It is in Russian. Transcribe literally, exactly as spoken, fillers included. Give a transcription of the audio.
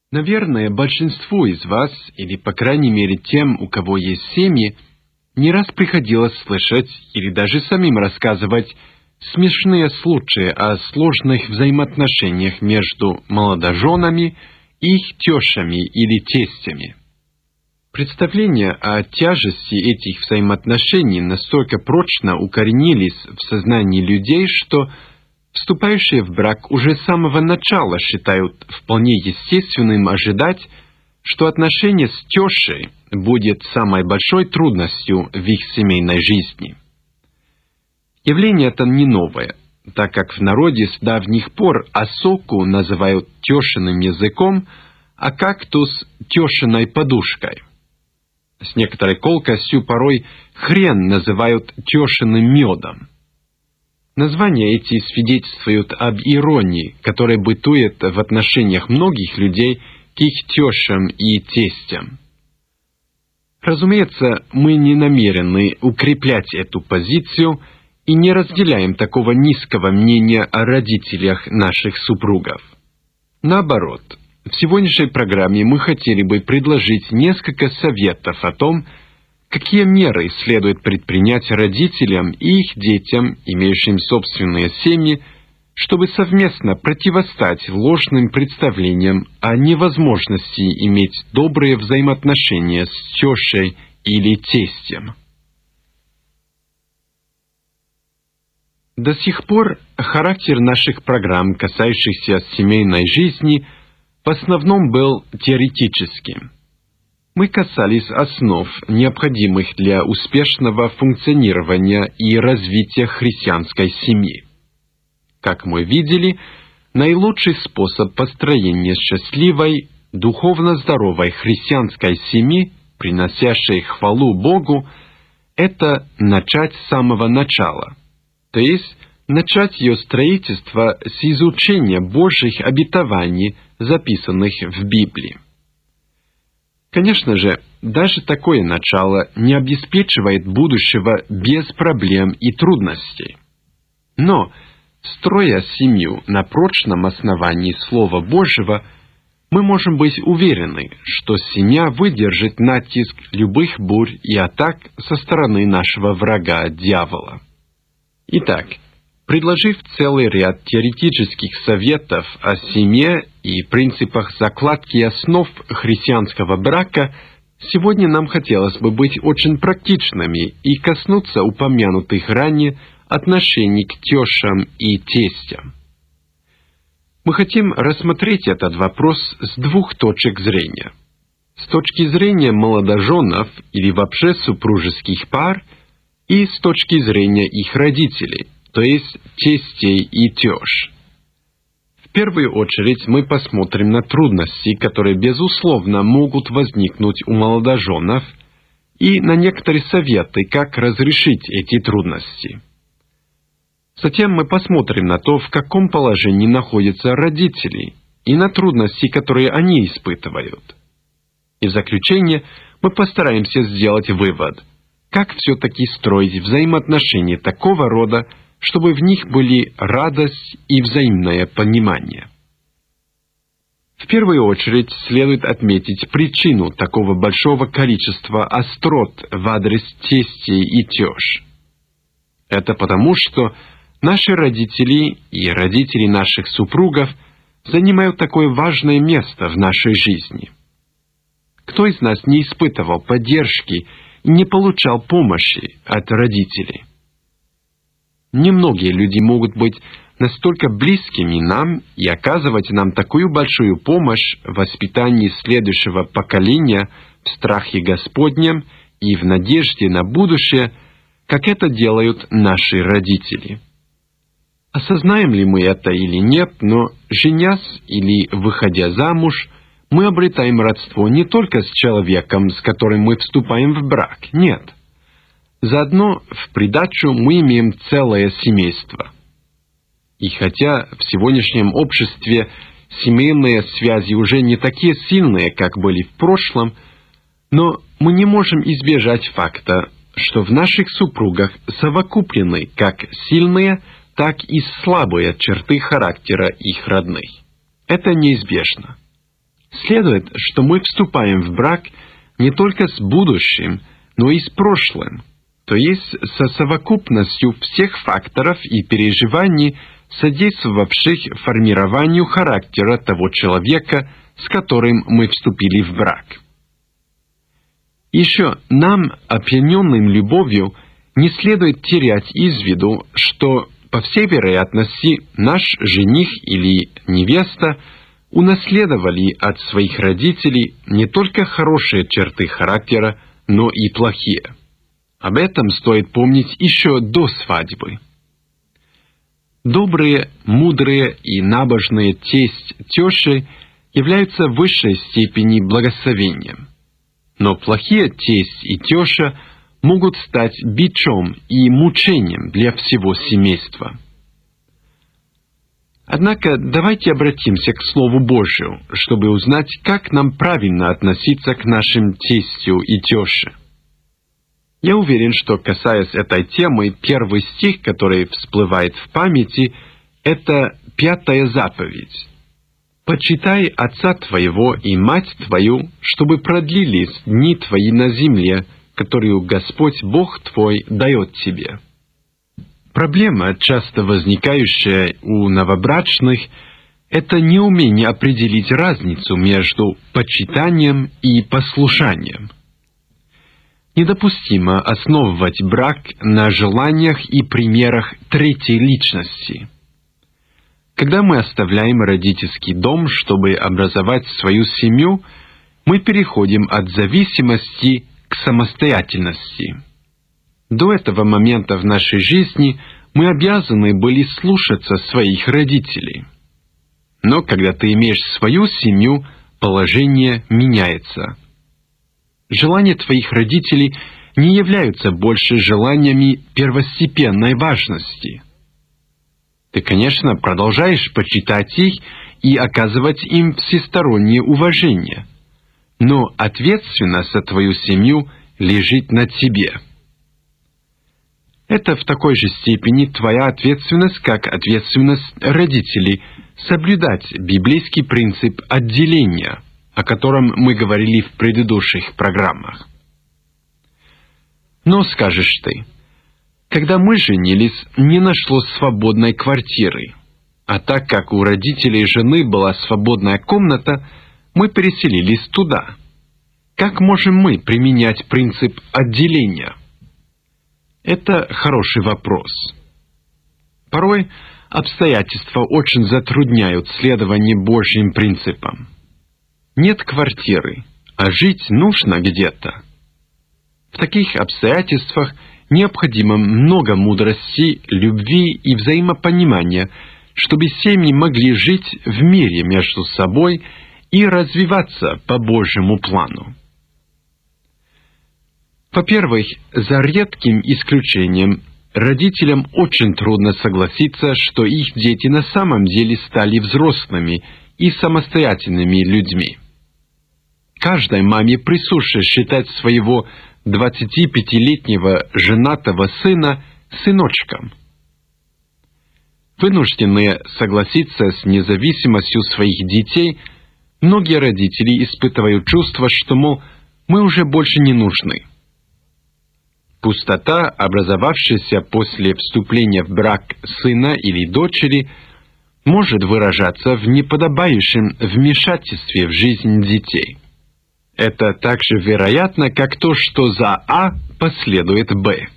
Наверное, большинству из вас, или по крайней мере тем, у кого есть семьи, не раз приходилось слышать или даже самим рассказывать смешные случаи о сложных взаимоотношениях между молодоженами и их тещами или тестями. Представления о тяжести этих взаимоотношений настолько прочно укоренились в сознании людей, что вступающие в брак уже с самого начала считают вполне естественным ожидать, что отношение с тещей будет самой большой трудностью в их семейной жизни. Явление это не новое, так как в народе с давних пор осоку называют тещиным языком, а кактус – тещиной подушкой. С некоторой колкостью порой хрен называют тещиным медом. Названия эти свидетельствуют об иронии, которая бытует в отношениях многих людей к их тещам и тестям. Разумеется, мы не намерены укреплять эту позицию и не разделяем такого низкого мнения о родителях наших супругов. Наоборот, в сегодняшней программе мы хотели бы предложить несколько советов о том, какие меры следует предпринять родителям и их детям, имеющим собственные семьи, чтобы совместно противостать ложным представлениям о невозможности иметь добрые взаимоотношения с тещей или тестем. До сих пор характер наших программ, касающихся семейной жизни, в основном был теоретическим. Мы касались основ, необходимых для успешного функционирования и развития христианской семьи. Как мы видели, наилучший способ построения счастливой, духовно здоровой христианской семьи, приносящей хвалу Богу, это начать с самого начала, то есть начать ее строительство с изучения Божьих обетований, записанных в Библии. Конечно же, даже такое начало не обеспечивает будущего без проблем и трудностей. Но, строя семью на прочном основании Слова Божьего, мы можем быть уверены, что семья выдержит натиск любых бурь и атак со стороны нашего врага, дьявола. Итак, предложив целый ряд теоретических советов о семье и принципах закладки основ христианского брака, сегодня нам хотелось бы быть очень практичными и коснуться упомянутых ранее отношений к тещам и тестям. Мы хотим рассмотреть этот вопрос с двух точек зрения. С точки зрения молодоженов или вообще супружеских пар и с точки зрения их родителей, то есть тестей и тещ. В первую очередь мы посмотрим на трудности, которые, безусловно, могут возникнуть у молодоженов, и на некоторые советы, как разрешить эти трудности. Затем мы посмотрим на то, в каком положении находятся родители, и на трудности, которые они испытывают. И в заключение мы постараемся сделать вывод, как все-таки строить взаимоотношения такого рода, чтобы в них были радость и взаимное понимание. В первую очередь следует отметить причину такого большого количества острот в адрес тестей и тещ. Это потому, что наши родители и родители наших супругов занимают такое важное место в нашей жизни. Кто из нас не испытывал поддержки и не получал помощи от родителей? Немногие люди могут быть настолько близкими нам и оказывать нам такую большую помощь в воспитании следующего поколения в страхе Господнем и в надежде на будущее, как это делают наши родители. Осознаем ли мы это или нет, но женясь или выходя замуж, мы обретаем родство не только с человеком, с которым мы вступаем в брак, нет. Заодно в придачу мы имеем целое семейство. И хотя в сегодняшнем обществе семейные связи уже не такие сильные, как были в прошлом, но мы не можем избежать факта, что в наших супругах совокуплены как сильные, так и слабые черты характера их родных. Это неизбежно. следует, что мы вступаем в брак не только с будущим, но и с прошлым, то есть со совокупностью всех факторов и переживаний, содействовавших формированию характера того человека, с которым мы вступили в брак. Еще нам, опьяненным любовью, не следует терять из виду, что, по всей вероятности, наш жених или невеста унаследовали от своих родителей не только хорошие черты характера, но и плохие. Об этом стоит помнить еще до свадьбы. Добрые, мудрые и набожные тесть, тещи являются в высшей степени благословением. Но плохие тесть и теща могут стать бичом и мучением для всего семейства. Однако давайте обратимся к Слову Божию, чтобы узнать, как нам правильно относиться к нашим тестю и тёще. Я уверен, что, касаясь этой темы, первый стих, который всплывает в памяти, это пятая заповедь. «Почитай отца твоего и мать твою, чтобы продлились дни твои на земле, которую Господь Бог твой дает тебе». Проблема, часто возникающая у новобрачных, это неумение определить разницу между почитанием и послушанием. Недопустимо основывать брак на желаниях и примерах третьей личности. Когда мы оставляем родительский дом, чтобы образовать свою семью, мы переходим от зависимости к самостоятельности. До этого момента в нашей жизни мы обязаны были слушаться своих родителей. Но когда ты имеешь свою семью, положение меняется. Желания твоих родителей не являются больше желаниями первостепенной важности. Ты, конечно, продолжаешь почитать их и оказывать им всестороннее уважение, но ответственность за твою семью лежит на тебе. Это в такой же степени твоя ответственность, как ответственность родителей соблюдать библейский принцип отделения, о котором мы говорили в предыдущих программах. Но скажешь ты, когда мы женились, не нашлось свободной квартиры, а так как у родителей жены была свободная комната, мы переселились туда. Как можем мы применять принцип отделения? Это хороший вопрос. Порой обстоятельства очень затрудняют следование Божьим принципам. Нет квартиры, а жить нужно где-то. В таких обстоятельствах необходимо много мудрости, любви и взаимопонимания, чтобы семьи могли жить в мире между собой и развиваться по Божьему плану. Во-первых, за редким исключением, родителям очень трудно согласиться, что их дети на самом деле стали взрослыми и самостоятельными людьми. Каждой маме присуще считать своего двадцатипятилетнего женатого сына сыночком. Вынужденные согласиться с независимостью своих детей, многие родители испытывают чувство, что, мол, мы уже больше не нужны. Пустота, образовавшаяся после вступления в брак сына или дочери, может выражаться в неподобающем вмешательстве в жизнь детей. Это так же вероятно, как то, что за А последует Б.